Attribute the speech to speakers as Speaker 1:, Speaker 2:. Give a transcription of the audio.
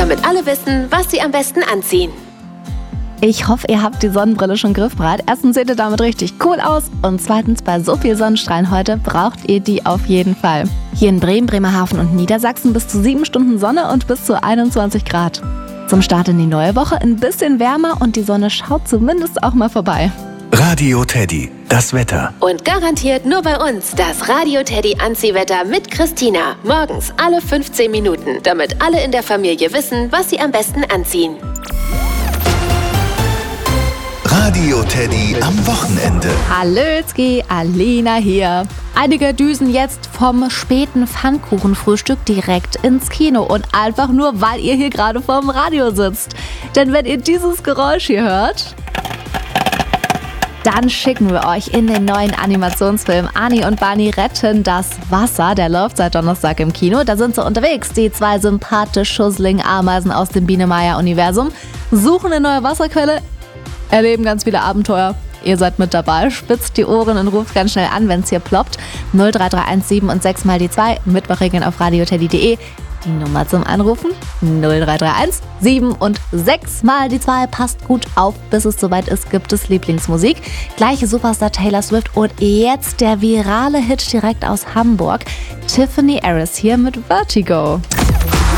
Speaker 1: damit alle wissen, was sie am besten anziehen.
Speaker 2: Ich hoffe, ihr habt die Sonnenbrille schon griffbereit. Erstens seht ihr damit richtig cool aus und zweitens, bei so viel Sonnenstrahlen heute braucht ihr die auf jeden Fall. Hier in Bremen, Bremerhaven und Niedersachsen bis zu 7 Stunden Sonne und bis zu 21 Grad. Zum Start in die neue Woche ein bisschen wärmer und die Sonne schaut zumindest auch mal vorbei.
Speaker 3: Radio Teddy, das Wetter.
Speaker 1: Und garantiert nur bei uns das Radio Teddy Anziehwetter mit Christina. Morgens alle 15 Minuten, damit alle in der Familie wissen, was sie am besten anziehen.
Speaker 3: Radio Teddy am Wochenende.
Speaker 2: Hallötzki, Alina hier. Einige düsen jetzt vom späten Pfannkuchenfrühstück direkt ins Kino und einfach nur, weil ihr hier gerade vorm Radio sitzt. Denn wenn ihr dieses Geräusch hier hört, dann schicken wir euch in den neuen Animationsfilm Ani und Barney retten das Wasser. Der läuft seit Donnerstag im Kino. Da sind sie unterwegs, die 2 sympathisch schusseligen Ameisen aus dem Biene-Meier-Universum, suchen eine neue Wasserquelle, erleben ganz viele Abenteuer. Ihr seid mit dabei, spitzt die Ohren und ruft ganz schnell an, wenn es hier ploppt. 03317 und 6 mal die 2, Mitmachregeln auf radioteddy.de. Die Nummer zum Anrufen 0331 7 und 6 mal die 2. Passt gut auf, bis es soweit ist, gibt es Lieblingsmusik. Gleiche Superstar Taylor Swift und jetzt der virale Hit direkt aus Hamburg. Tiffany Harris hier mit Vertigo.